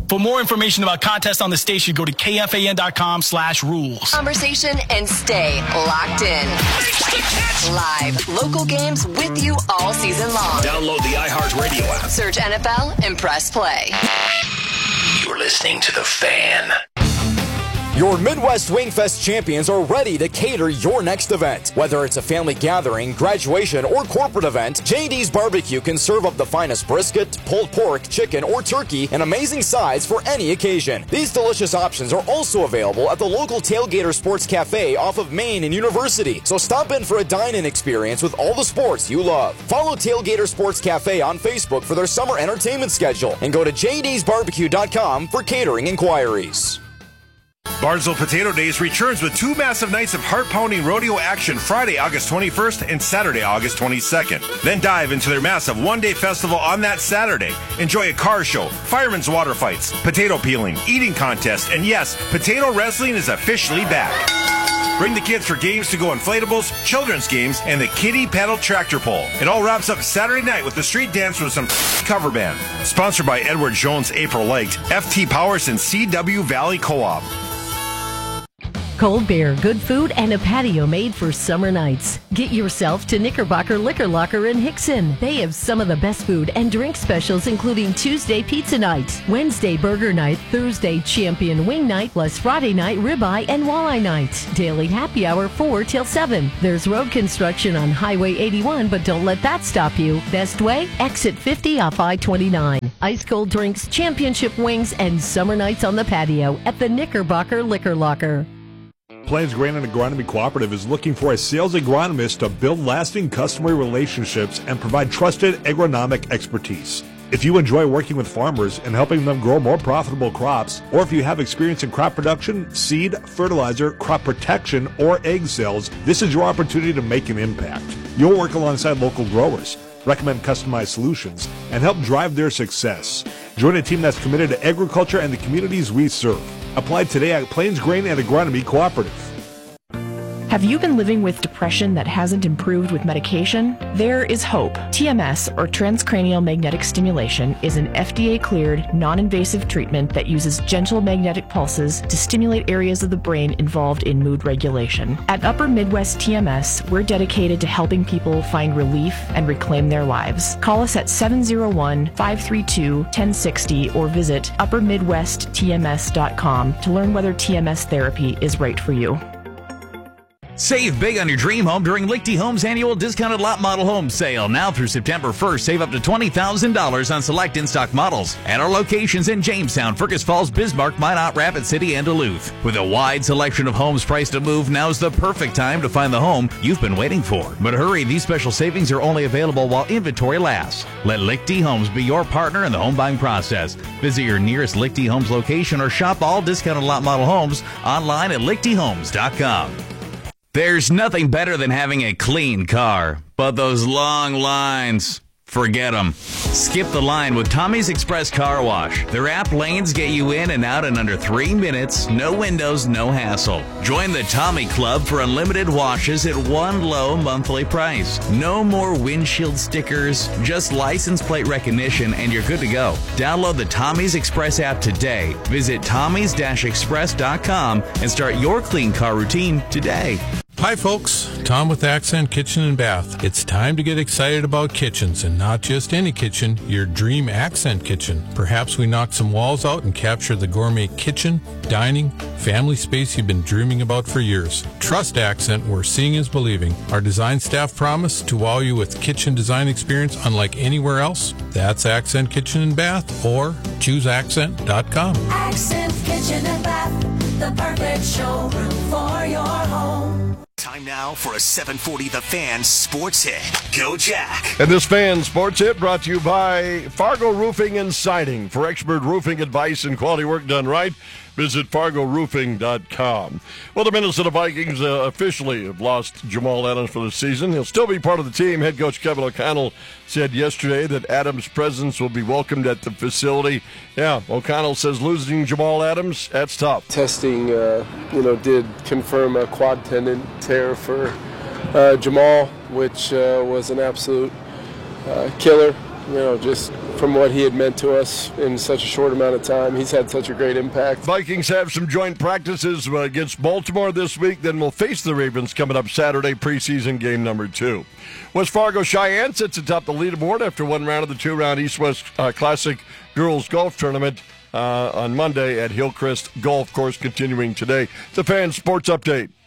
For more information about contests on the station, go to kfan.com/rules. Conversation and stay locked in. Live local games with you all season long. Download the iHeartRadio app. Search NFL and press play. You're listening to The Fan. Your Midwest Wingfest champions are ready to cater your next event. Whether it's a family gathering, graduation, or corporate event, J.D.'s Barbecue can serve up the finest brisket, pulled pork, chicken, or turkey in amazing sides for any occasion. These delicious options are also available at the local Tailgater Sports Cafe off of Main and University. So stop in for a dine-in experience with all the sports you love. Follow Tailgater Sports Cafe on Facebook for their summer entertainment schedule and go to jdsbarbecue.com for catering inquiries. Barnesville Potato Days returns with 2 massive nights of heart-pounding rodeo action Friday, August 21st and Saturday, August 22nd. Then dive into their massive one-day festival on that Saturday. Enjoy a car show, firemen's water fights, potato peeling, eating contest, and yes, potato wrestling is officially back. Bring the kids for games to go inflatables, children's games, and the kiddie paddle tractor pull. It all wraps up Saturday night with the street dance with some cover band. Sponsored by Edward Jones, April Light, FT Powers, and CW Valley Co-op. Cold Beer, good food, and a patio made for summer nights. Get yourself to Knickerbocker Liquor Locker in Hickson. They have some of the best food and drink specials, including Tuesday Pizza Night, Wednesday Burger Night, Thursday Champion Wing Night, plus Friday Night Ribeye and Walleye Night. Daily happy hour 4 till 7. There's road construction on Highway 81, but don't let that stop you. Best way? Exit 50 off I-29. Ice cold drinks, championship wings, and summer nights on the patio at the Knickerbocker Liquor Locker. Plains Grain and Agronomy Cooperative is looking for a sales agronomist to build lasting customer relationships and provide trusted agronomic expertise. If you enjoy working with farmers and helping them grow more profitable crops, or if you have experience in crop production, seed, fertilizer, crop protection, or egg sales, this is your opportunity to make an impact. You'll work alongside local growers, recommend customized solutions, and help drive their success. Join a team that's committed to agriculture and the communities we serve. Apply today at Plains Grain and Agronomy Cooperative. Have you been living with depression that hasn't improved with medication? There is hope. TMS, or transcranial magnetic stimulation, is an FDA-cleared, non-invasive treatment that uses gentle magnetic pulses to stimulate areas of the brain involved in mood regulation. At Upper Midwest TMS, we're dedicated to helping people find relief and reclaim their lives. Call us at 701-532-1060 or visit uppermidwesttms.com to learn whether TMS therapy is right for you. Save big on your dream home during Lichty Homes' annual discounted lot model home sale. Now through September 1st, save up to $20,000 on select in-stock models at our locations in Jamestown, Fergus Falls, Bismarck, Minot, Rapid City, and Duluth. With a wide selection of homes priced to move, now's the perfect time to find the home you've been waiting for. But hurry, these special savings are only available while inventory lasts. Let Lichty Homes be your partner in the home buying process. Visit your nearest Lichty Homes location or shop all discounted lot model homes online at lichtyhomes.com. There's nothing better than having a clean car, but those long lines, forget them. Skip the line with Tommy's Express Car Wash. Their app lanes get you in and out in under 3 minutes, no windows, no hassle. Join the Tommy Club for unlimited washes at one low monthly price. No more windshield stickers, just license plate recognition, and you're good to go. Download the Tommy's Express app today. Visit tommys-express.com and start your clean car routine today. Hi folks, Tom with Accent Kitchen and Bath. It's time to get excited about kitchens, and not just any kitchen, your dream Accent kitchen. Perhaps we knock some walls out and capture the gourmet kitchen, dining, family space you've been dreaming about for years. Trust Accent, where seeing is believing. Our design staff promise to wow you with kitchen design experience unlike anywhere else. That's Accent Kitchen and Bath, or chooseaccent.com. Accent Kitchen and Bath, the perfect showroom for your home. Time now for a 740 The Fan Sports Hit. Go Jack. And this Fan Sports Hit brought to you by Fargo Roofing and Siding. For expert roofing advice and quality work done right, visit FargoRoofing.com. Well, the Minnesota Vikings officially have lost Jamal Adams for the season. He'll still be part of the team. Head coach Kevin O'Connell said yesterday that Adams' presence will be welcomed at the facility. Yeah, O'Connell says losing Jamal Adams, that's tough. Testing, did confirm a quad tendon tear for Jamal, which was an absolute killer. Just from what he had meant to us in such a short amount of time. He's had such a great impact. Vikings have some joint practices against Baltimore this week. Then we'll face the Ravens coming up Saturday, preseason game number 2. West Fargo Cheyenne sits atop the leaderboard after one round of the 2-round East-West Classic Girls Golf Tournament on Monday at Hillcrest Golf Course, continuing today. The Fan Sports Update.